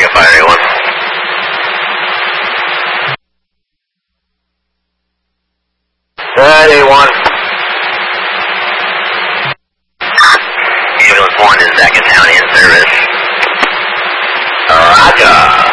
Fire 81. That A1. Ambulance 1 is back in town in service. Roger.